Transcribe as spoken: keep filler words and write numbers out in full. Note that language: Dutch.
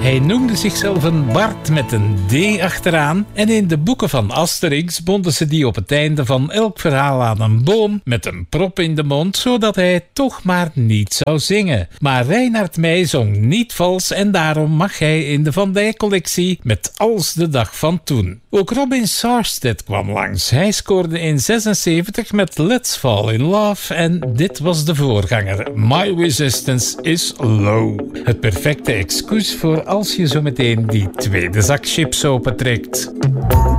Hij noemde zichzelf een Bart met een D achteraan en in de boeken van Asterix bonden ze die op het einde van elk verhaal aan een boom met een prop in de mond, zodat hij toch maar niet zou zingen. Maar Reinhard Meij zong niet vals en daarom mag hij in de Van Dijk-collectie met Als de dag van toen. Ook Robin Sarstedt kwam langs. Hij scoorde in zesenzeventig met Let's Fall in Love en dit was de voorganger. My Resistance is Low. Het perfecte excuus voor als je zo meteen die tweede zak chips opentrekt.